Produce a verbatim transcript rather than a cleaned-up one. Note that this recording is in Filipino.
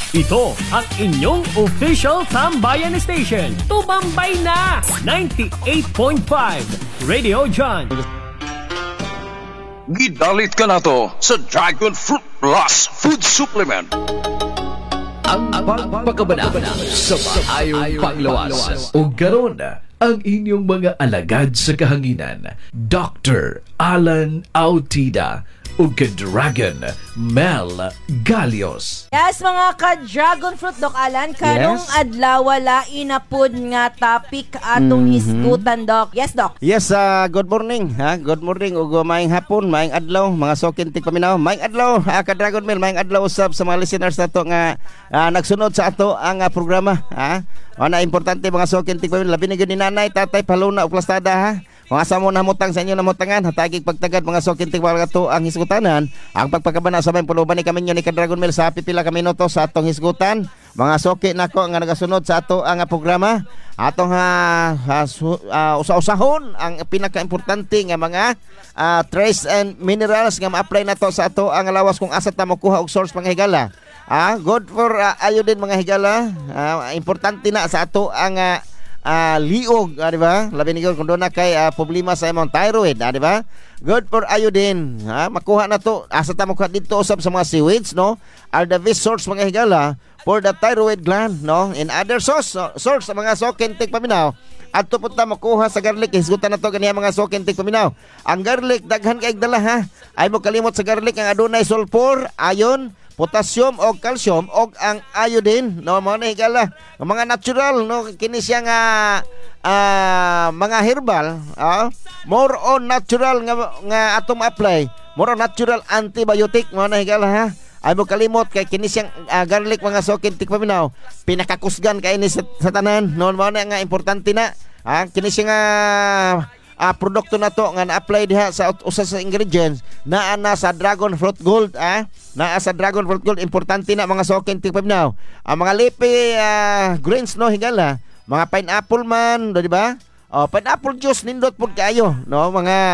Ito ang inyong official Tambayan Station. Tumambay na! ninety-eight point five Radio John. Gidalit ka na to sa Dragon Fruit Plus Food Supplement. Ang pagpakabanabana sa maayong panglawas. O garon ang inyong mga alagad sa kahanginan. Doctor Alan Autida o ka-Dragon Mel Galios. Yes, mga ka-Dragon Fruit, Doc Alan. Karong Yes. adlaw wala inapod nga topic atong Mhm. hisgutan, Doc. Yes, Doc. Yes, uh, good morning. Ha? Good morning ug maayong hapon, maayong adlaw, mga sokintik paminaw. Maayong adlaw, uh, ka Dragon Mail, maayong adlaw usab sa mga listeners nato nga uh, nagsunod sa ato ang uh, programa, ha? O na importante mga sokintik paminaw, labi na gyud ni nanay, tatay, paluna ug plastada, ha? Mga samo namutang sa inyo namutangan, hatagig pagtagad mga sokintik para to ang hisgutanan. Ang pagpakabana sa may puluban ni kami ni ka Dragon Mail sa pipila ka minuto sa atong hisgutan. Mga soki nako nga nagasunod sa ato ang uh, programa. Atong uh, uh, usa-usahon ang pinaka-importante nga mga uh, trace and minerals nga ma-apply nato sa ato ang lawas kung asa ta makuha og source panghigala. Ah, good for uh, iodine mga higala. Uh, importante na sa ato ang uh, uh, liog, ah, di ba? Labi ni kung doon na kay uh, problema sa imong thyroid, ah, di ba? Good for iodine. Ha? Makuha na to. Asa ta makuha dito usab sa mga seaweeds, no? Are the best source mga higala for the thyroid gland, no? In other source, source sa mga sokentik paminaw. At to punta makuha sa garlic. Hisgutan na to ganiya mga sokentik paminaw. Ang garlic, daghan kaig dala, ha? Ay mo kalimot sa garlic ang adunay sulfur, iron, potassium o calcium o ang iodine, no, mo na higala mga natural, no, kini siya nga uh, mga herbal, uh, more on natural nga, nga atong apply, more on natural antibiotic, mo na higala, ha. Ay mo kalimot kay kini siyang uh, garlic mga sokintik paminaw, pinakakusgan kay ni sa, sa tanan, no, mo na nga importante na, ha, kini siya nga Ah, produkto na to nga na-apply diha sa usa sa ingredients naa na sa Dragon Fruit Gold, ah. Naa sa Dragon Fruit Gold, importante na mga sokintik paminaw. Ang mga leafy uh, greens, no, higala, mga pineapple man, do, di ba? Oh, pineapple juice nindot pud kayo, no, mga